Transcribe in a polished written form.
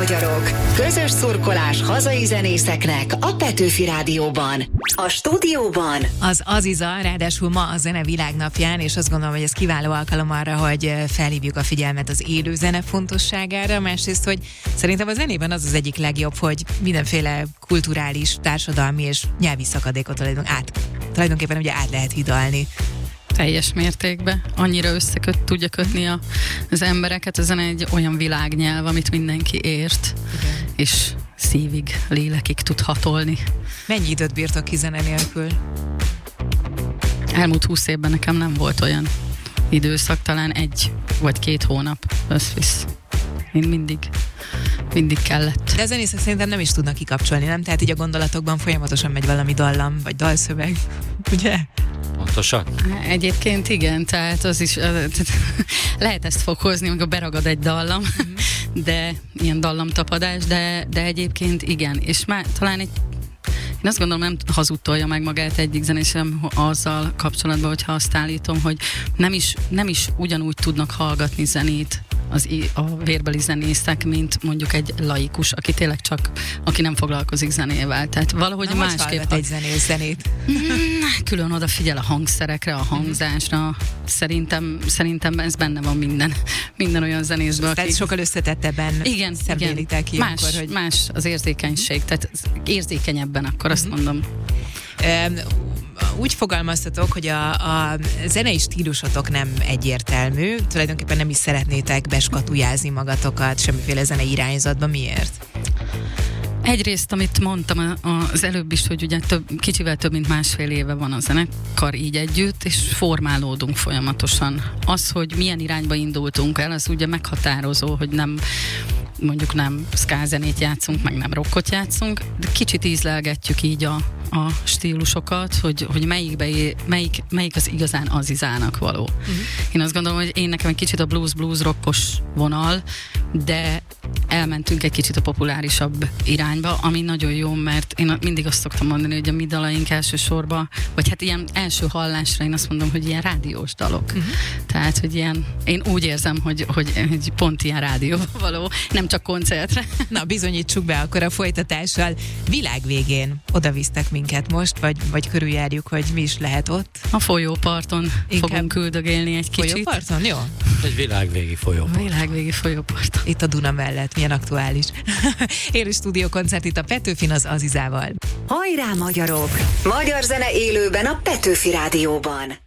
magyarok! Közös szurkolás hazai zenészeknek a Petőfi Rádióban. A stúdióban az Aziza, ráadásul ma a Zene Világnapján, és azt gondolom, hogy ez kiváló alkalom arra, hogy felhívjuk a figyelmet az élő zene fontosságára, másrészt, hogy szerintem a zenében az az egyik legjobb, hogy mindenféle kulturális, társadalmi és nyelvi szakadékot tulajdonképpen ugye át lehet hidalni. Teljes mértékben. Annyira tudja kötni az embereket. Ezen egy olyan világnyelv, amit mindenki ért, igen, és szívig, lélekig tud hatolni. Mennyi időt bírtok ki zene nélkül? Elmúlt 20 évben nekem nem volt olyan időszak, talán 1 vagy 2 hónap összvisz. Én mindig kellett. De a zenészek szerintem nem is tudnak kikapcsolni, nem? Tehát így a gondolatokban folyamatosan megy valami dallam, vagy dalszöveg, ugye? Pontosan. Egyébként igen, tehát az is lehet ezt fokozni, amikor beragad egy dallam, de ilyen dallamtapadás, de egyébként igen, és már talán én azt gondolom, nem hazudtolja meg magát egyik zenésem azzal kapcsolatban, hogyha azt állítom, hogy nem is ugyanúgy tudnak hallgatni zenét a vérbeli zenészek, mint mondjuk egy laikus, aki nem foglalkozik zenével. Tehát valahogy másképp. Egy zenét? Külön odafigyel a hangszerekre, a hangzásra. Szerintem ez benne van minden olyan zenészből. Tehát sokkal összetettebben szemlélitek ki. Más az érzékenység, tehát érzékenyebben, akkor azt mondom. Úgy fogalmaztatok, hogy a zenei stílusotok nem egyértelmű, tulajdonképpen nem is szeretnétek beskatujázni magatokat semmiféle zenei irányzatba. Miért? Egyrészt, amit mondtam az előbb is, hogy ugye kicsivel több mint 1,5 éve van a zenekar így együtt, és formálódunk folyamatosan. Az, hogy milyen irányba indultunk el, az ugye meghatározó, hogy mondjuk nem ska zenét játszunk, meg nem rockot játszunk, de kicsit ízlelgetjük így a stílusokat, hogy melyik az igazán Azizának való. Én azt gondolom, hogy nekem egy kicsit a blues rockos vonal, de elmentünk egy kicsit a populárisabb irányba, ami nagyon jó, mert én mindig azt szoktam mondani, hogy a mi dalaink elsősorban, vagy hát ilyen első hallásra én azt mondom, hogy ilyen rádiós dalok. Tehát, hogy ilyen, én úgy érzem, hogy pont ilyen rádióval való, nem csak koncertre. Na, bizonyítsuk be akkor a folytatással. Világvégén odavisztek minket most, vagy körüljárjuk, hogy mi is lehet ott? A folyóparton fogunk küldögélni egy kicsit. Folyóparton? Jó. Egy világvégi folyópart. Világvégi folyóparton. Itt a Duna mellett, milyen aktuális. Élő stúdiókoncert itt a Petőfin az Azizával. Hajrá magyarok! Magyar zene élőben a Petőfi Rádióban.